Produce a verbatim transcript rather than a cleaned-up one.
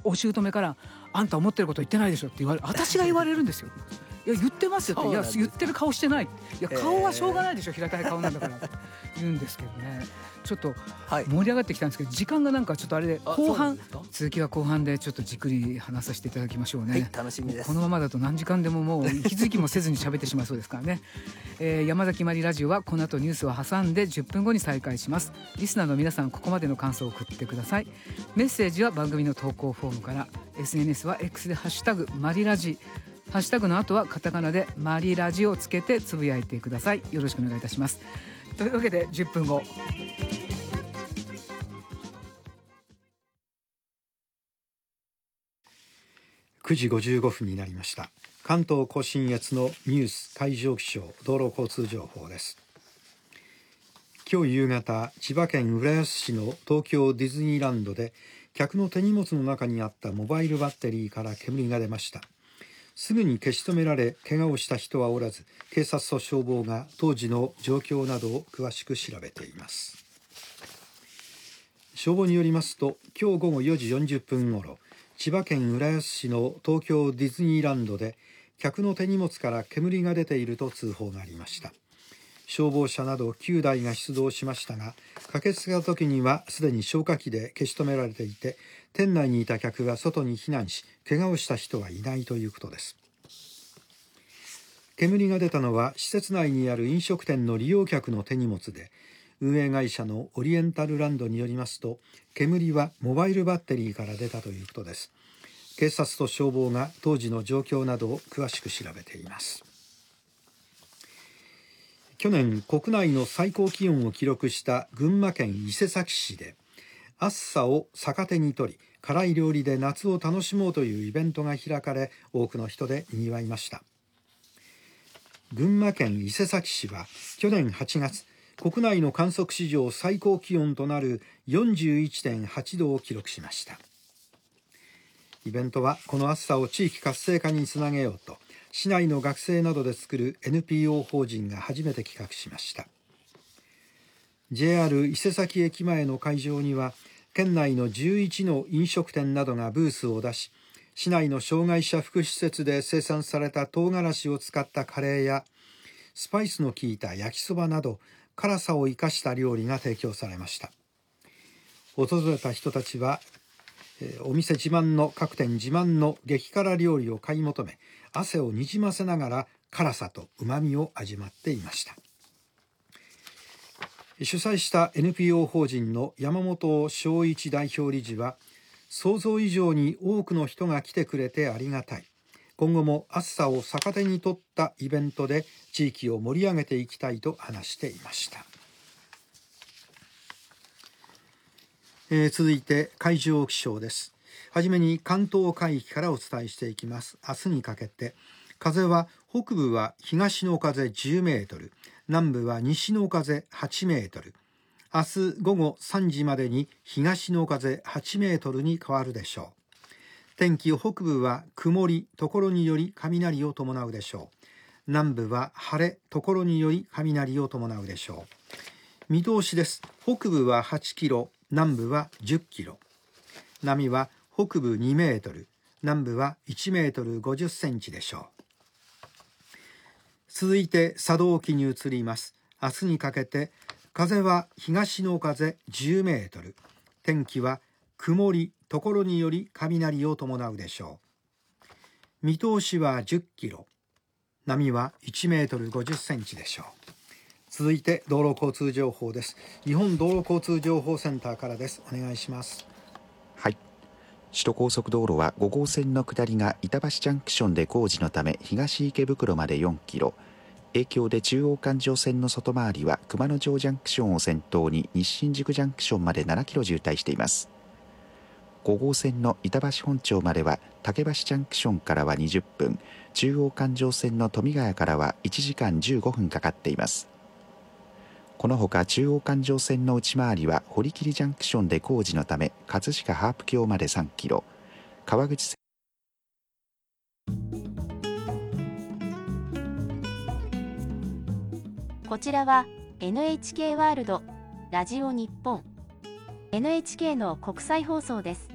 お姑からあんた思ってること言ってないでしょって言われ私が言われるんですよ。いや言ってますよって、いや言ってる顔してない、いや顔はしょうがないでしょ、平たい顔なんだからって言うんですけどね、ちょっと盛り上がってきたんですけど、時間がなんかちょっとあれで後半、続きは後半でちょっとじっくり話させていただきましょうね。 はい、楽しみです。 このままだと何時間でももう息づきもせずに喋ってしまいそうですからね、えー、山崎まりラジオはこの後ニュースを挟んでじゅっぷんごに再開します。リスナーの皆さん、ここまでの感想を送ってください。メッセージは番組の投稿フォームから、 エスエヌエス は X でハッシュタグマリラジ、ハッシュタグの後はカタカナでマリラジをつけてつぶやいてください。よろしくお願いいたします。というわけでじゅっぷんご。 くじごじゅうごふんになりました。関東甲信越のニュース、海上気象、道路交通情報です。今日夕方、千葉県浦安市の東京ディズニーランドで客の手荷物の中にあったモバイルバッテリーから煙が出ました。すぐに消し止められ、怪我をした人はおらず、警察と消防が当時の状況などを詳しく調べています。消防によりますと、今日午後よじよんじゅっぷんごろ、千葉県浦安市の東京ディズニーランドで客の手荷物から煙が出ていると通報がありました。消防車などきゅうだいが出動しましたが、駆けつけた時にはすでに消火器で消し止められていて、店内にいた客が外に避難し、怪我をした人はいないということです。煙が出たのは施設内にある飲食店の利用客の手荷物で、運営会社のオリエンタルランドによりますと、煙はモバイルバッテリーから出たということです。警察と消防が当時の状況などを詳しく調べています。去年、国内の最高気温を記録した群馬県伊勢崎市で、暑さを逆手に取り、辛い料理で夏を楽しもうというイベントが開かれ、多くの人で賑わいました。群馬県伊勢崎市は去年はちがつ、国内の観測史上最高気温となる よんじゅういってんはちどを記録しました。イベントはこの暑さを地域活性化につなげようと、市内の学生などで作る エヌピーオー 法人が初めて企画しました。 ジェイアール 伊勢崎駅前の会場には、県内のじゅういちの飲食店などがブースを出し、市内の障害者福祉施設で生産された唐辛子を使ったカレーやスパイスの効いた焼きそばなど、辛さを生かした料理が提供されました。訪れた人たちは、えー、お店自慢の各店自慢の激辛料理を買い求め、汗をにじませながら辛さと旨味を味わっていました。主催した エヌピーオー 法人の山本昭一代表理事は、想像以上に多くの人が来てくれてありがたい。今後も暑さを逆手に取ったイベントで地域を盛り上げていきたいと話していました。えー、続いて海上気象です。はじめに関東海域からお伝えしていきます。明日にかけて、風は北部は東の風じゅうメートル、南部は西の風はちメートル。明日午後さんじまでに東の風はちメートルに変わるでしょう。天気、北部は曇り、ところにより雷を伴うでしょう。南部は晴れ、ところにより雷を伴うでしょう。見通しです。北部ははちキロ、南部はじゅっキロ。波は北部にメートル、南部はいちメートルごじゅっセンチでしょう。続いて佐渡沖に移ります。明日にかけて、風は東の風じゅうメートル、天気は曇り、ところにより雷を伴うでしょう。見通しはじゅっキロ、波はいちメートルごじゅっセンチでしょう。続いて道路交通情報です。日本道路交通情報センターからです。お願いします。 はい。首都高速道路はご号線の下りが板橋ジャンクションで工事のため東池袋までよんキロ、影響で中央環状線の外回りは熊野町ジャンクションを先頭に西新宿ジャンクションまでななキロ渋滞しています。ご号線の板橋本町までは竹橋ジャンクションからはにじゅっぷん、中央環状線の富ヶ谷からはいちじかんじゅうごふんかかっています。このほか中央環状線の内回りは堀切ジャンクションで工事のため葛飾ハープ橋までさんキロ、川口線こちらは エヌエイチケー ワールドラジオ日本 エヌエイチケー の国際放送です。